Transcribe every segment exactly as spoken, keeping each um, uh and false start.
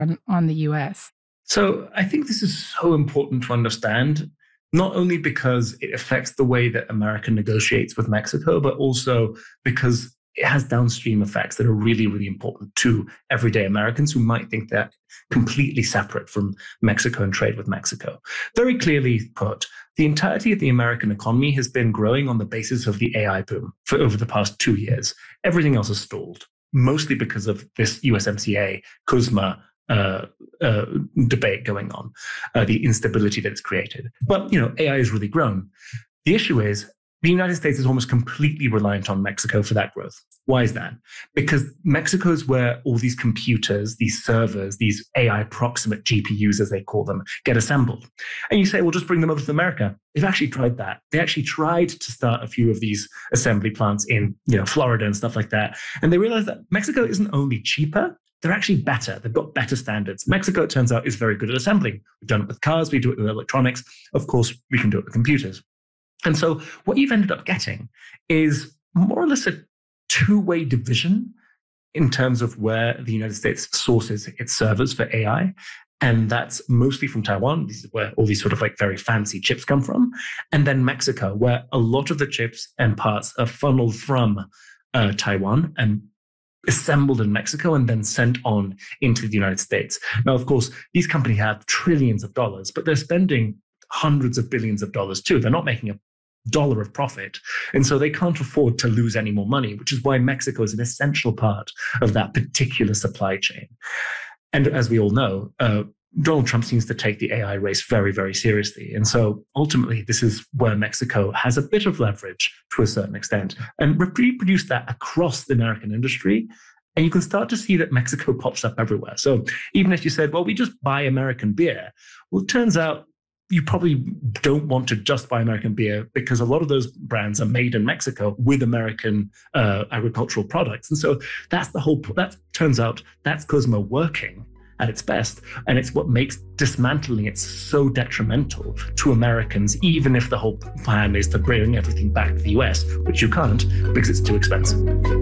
on, on the U S? So I think this is so important to understand, not only because it affects the way that America negotiates with Mexico, but also because it has downstream effects that are really, really important to everyday Americans who might think they're completely separate from Mexico and trade with Mexico. Very clearly put, the entirety of the American economy has been growing on the basis of the A I boom for over the past two years. Everything else has stalled, mostly because of this U S M C A, CUSMA, Uh, uh, debate going on, uh, the instability that it's created. But, you know, A I has really grown. The issue is the United States is almost completely reliant on Mexico for that growth. Why is that? Because Mexico is where all these computers, these servers, these A I proximate G P Us, as they call them, get assembled. And you say, well, just bring them over to America. They've actually tried that. They actually tried to start a few of these assembly plants in, you know, Florida and stuff like that. And they realized that Mexico isn't only cheaper, they're actually better. They've got better standards. Mexico, it turns out, is very good at assembling. We've done it with cars. We do it with electronics. Of course, we can do it with computers. And so what you've ended up getting is more or less a two-way division in terms of where the United States sources its servers for A I. And that's mostly from Taiwan. This is where all these sort of like very fancy chips come from. And then Mexico, where a lot of the chips and parts are funneled from uh, Taiwan and assembled in Mexico and then sent on into the United States. Now, of course, these companies have trillions of dollars, but they're spending hundreds of billions of dollars too. They're not making a dollar of profit. And so they can't afford to lose any more money, which is why Mexico is an essential part of that particular supply chain. And as we all know, uh, Donald Trump seems to take the A I race very, very seriously. And so ultimately, this is where Mexico has a bit of leverage to a certain extent and reproduce that across the American industry. And you can start to see that Mexico pops up everywhere. So even if you said, well, we just buy American beer, well, it turns out you probably don't want to just buy American beer because a lot of those brands are made in Mexico with American uh, agricultural products. And so that's the whole, that turns out that's CUSMA working at its best. And it's what makes dismantling it so detrimental to Americans, even if the whole plan is to bring everything back to the U S, which you can't because it's too expensive.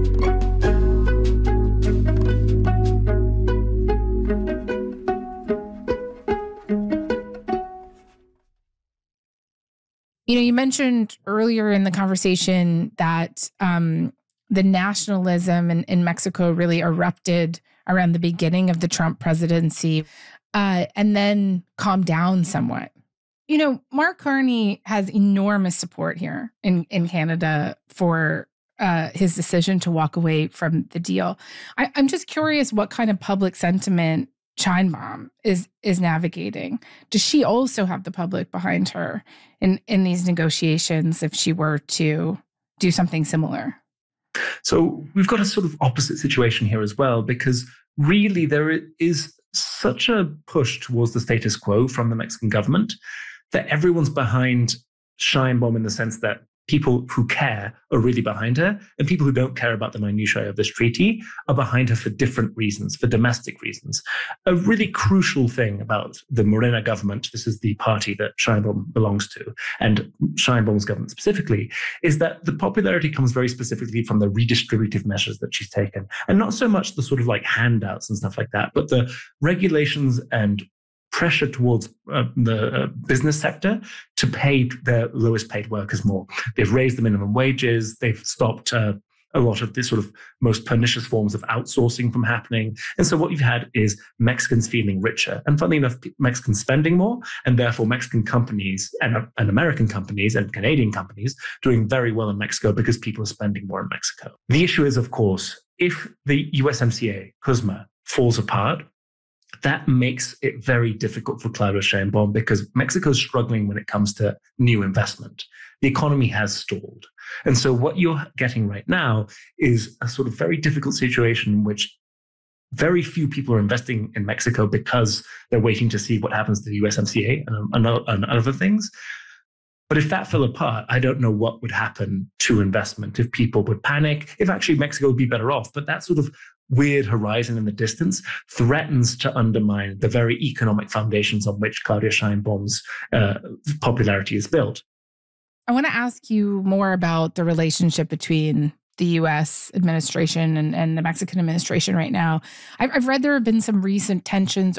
You know, you mentioned earlier in the conversation that um, the nationalism in, in Mexico really erupted around the beginning of the Trump presidency uh, and then calmed down somewhat. You know, Mark Carney has enormous support here in, in Canada for uh, his decision to walk away from the deal. I, I'm just curious what kind of public sentiment Sheinbaum is is navigating. Does she also have the public behind her in, in these negotiations if she were to do something similar? So we've got a sort of opposite situation here as well, because really there is such a push towards the status quo from the Mexican government that everyone's behind Sheinbaum in the sense that people who care are really behind her, and people who don't care about the minutiae of this treaty are behind her for different reasons, for domestic reasons. A really crucial thing about the Morena government, this is the party that Sheinbaum belongs to, and Sheinbaum's government specifically, is that the popularity comes very specifically from the redistributive measures that she's taken, and not so much the sort of like handouts and stuff like that, but the regulations and pressure towards uh, the uh, business sector to pay their lowest paid workers more. They've raised the minimum wages. They've stopped uh, a lot of the sort of most pernicious forms of outsourcing from happening. And so what you've had is Mexicans feeling richer. And funnily enough, Mexicans spending more, and therefore Mexican companies and, uh, and American companies and Canadian companies doing very well in Mexico because people are spending more in Mexico. The issue is, of course, if the U S M C A, CUSMA, falls apart, that makes it very difficult for Claudia Sheinbaum because Mexico's struggling when it comes to new investment. The economy has stalled. And so what you're getting right now is a sort of very difficult situation in which very few people are investing in Mexico because they're waiting to see what happens to the U S M C A and, and, and other things. But if that fell apart, I don't know what would happen to investment, if people would panic, if actually Mexico would be better off. But that sort of weird horizon in the distance threatens to undermine the very economic foundations on which Claudia Sheinbaum's uh, popularity is built. I want to ask you more about the relationship between the U S administration and, and the Mexican administration right now. I've, I've read there have been some recent tensions